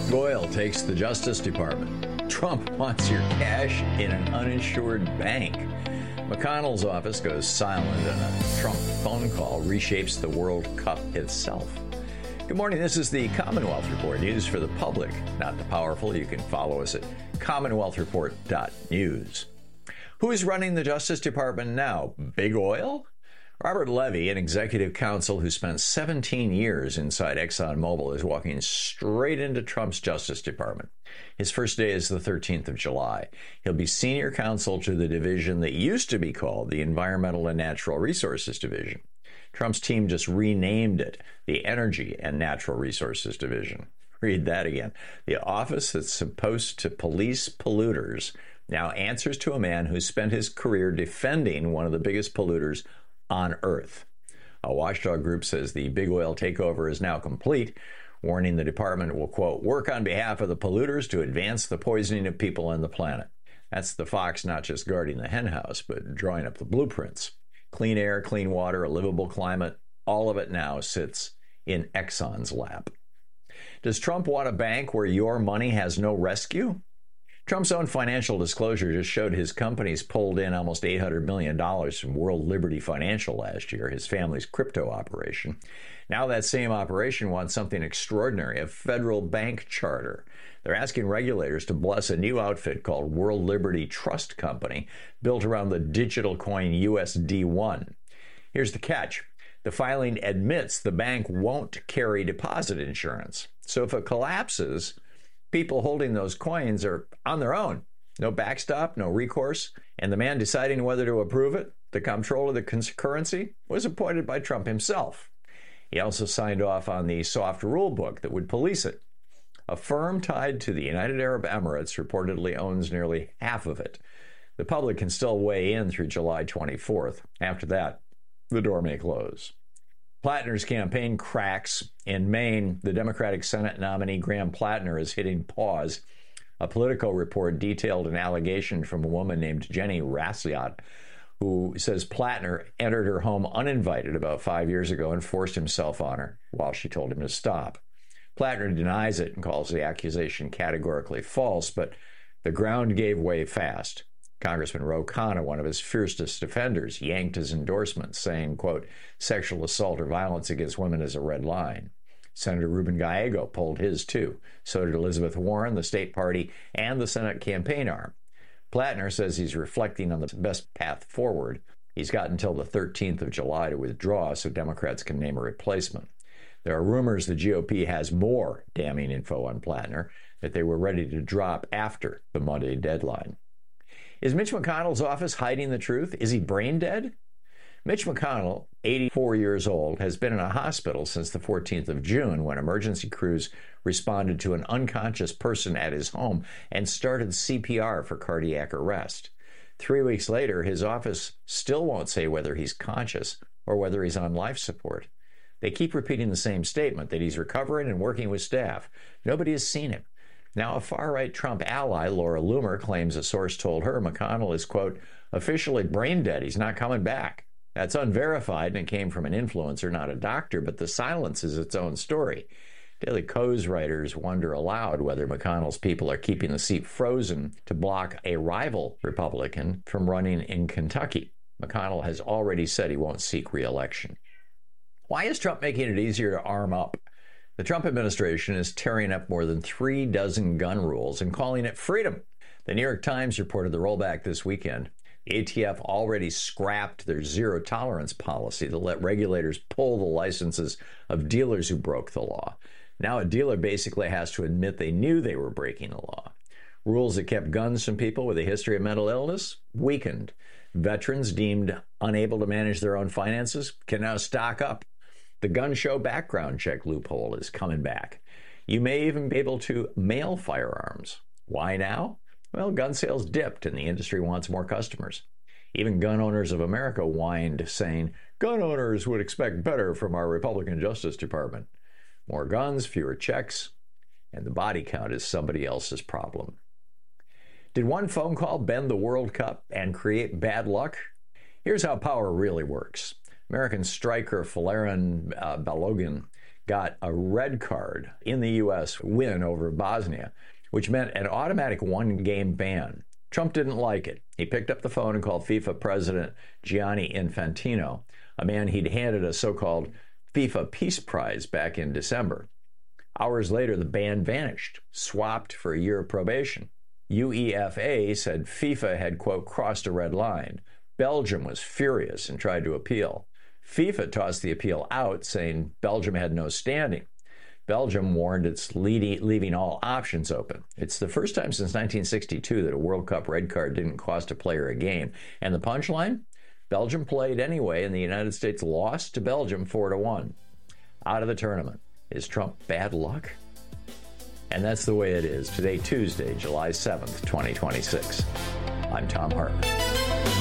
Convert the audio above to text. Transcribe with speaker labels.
Speaker 1: Oil takes the Justice Department. Trump wants your cash in an uninsured bank. McConnell's office goes silent, and a Trump phone call reshapes the World Cup itself. Good morning. This is the Commonwealth Report, news for the public, not the powerful. You can follow us at commonwealthreport.news. Who is running the Justice Department now? Big Oil? Robert Levy, an executive counsel who spent 17 years inside ExxonMobil, is walking straight into Trump's Justice Department. His first day is the 13th of July. He'll be senior counsel to the division that used to be called the Environmental and Natural Resources Division. Trump's team just renamed it the Energy and Natural Resources Division. Read that again. The office that's supposed to police polluters now answers to a man who spent his career defending one of the biggest polluters on Earth. A watchdog group says the big oil takeover is now complete, warning the department will, quote, work on behalf of the polluters to advance the poisoning of people and the planet. That's the fox not just guarding the henhouse, but drawing up the blueprints. Clean air, clean water, a livable climate, all of it now sits in Exxon's lap. Does Trump want a bank where your money has no rescue? Trump's own financial disclosure just showed his companies pulled in almost $800 million from World Liberty Financial last year, his family's crypto operation. Now that same operation wants something extraordinary, a federal bank charter. They're asking regulators to bless a new outfit called World Liberty Trust Company, built around the digital coin USD1. Here's the catch. The filing admits the bank won't carry deposit insurance. So if it collapses, people holding those coins are on their own. No backstop, no recourse. And the man deciding whether to approve it, the comptroller of the currency, was appointed by Trump himself. He also signed off on the soft rule book that would police it. A firm tied to the United Arab Emirates reportedly owns nearly half of it. The public can still weigh in through July 24th. After that, the door may close. Plattner's campaign cracks. In Maine, the Democratic Senate nominee Graham Plattner is hitting pause. A Politico report detailed an allegation from a woman named Jenny Rassiot, who says Plattner entered her home uninvited about 5 years ago and forced himself on her while she told him to stop. Plattner denies it and calls the accusation categorically false, but the ground gave way fast. Congressman Ro Khanna, one of his fiercest defenders, yanked his endorsement, saying, quote, sexual assault or violence against women is a red line. Senator Ruben Gallego pulled his, too. So did Elizabeth Warren, the state party, and the Senate campaign arm. Plattner says he's reflecting on the best path forward. He's got until the 13th of July to withdraw so Democrats can name a replacement. There are rumors the GOP has more damning info on Plattner that they were ready to drop after the Monday deadline. Is Mitch McConnell's office hiding the truth? Is he brain dead? Mitch McConnell, 84 years old, has been in a hospital since the 14th of June when emergency crews responded to an unconscious person at his home and started CPR for cardiac arrest. 3 weeks later, his office still won't say whether he's conscious or whether he's on life support. They keep repeating the same statement that he's recovering and working with staff. Nobody has seen him. Now, a far-right Trump ally, Laura Loomer, claims a source told her McConnell is, quote, officially brain dead. He's not coming back. That's unverified, and it came from an influencer, not a doctor, but the silence is its own story. Daily Kos writers wonder aloud whether McConnell's people are keeping the seat frozen to block a rival Republican from running in Kentucky. McConnell has already said he won't seek re-election. Why is Trump making it easier to arm up? The Trump administration is tearing up more than 36 gun rules and calling it freedom. The New York Times reported the rollback this weekend. The ATF already scrapped their zero-tolerance policy to let regulators pull the licenses of dealers who broke the law. Now a dealer basically has to admit they knew they were breaking the law. Rules that kept guns from people with a history of mental illness weakened. Veterans deemed unable to manage their own finances can now stock up. The gun show background check loophole is coming back. You may even be able to mail firearms. Why now? Well, gun sales dipped and the industry wants more customers. Even Gun Owners of America whined, saying, gun owners would expect better from our Republican Justice Department. More guns, fewer checks, and the body count is somebody else's problem. Did one phone call bend the World Cup and create bad luck? Here's how power really works. American striker Folarin Balogun got a red card in the U.S. win over Bosnia, which meant an automatic one-game ban. Trump didn't like it. He picked up the phone and called FIFA president Gianni Infantino, a man he'd handed a so-called FIFA Peace Prize back in December. Hours later, the ban vanished, swapped for a year of probation. UEFA said FIFA had, quote, crossed a red line. Belgium was furious and tried to appeal. FIFA tossed the appeal out, saying Belgium had no standing. Belgium warned it's leaving all options open. It's the first time since 1962 that a World Cup red card didn't cost a player a game. And the punchline? Belgium played anyway, and the United States lost to Belgium 4-1. Out of the tournament. Is Trump bad luck? And that's the way it is. Today, Tuesday, July 7th, 2026. I'm Thom Hartmann.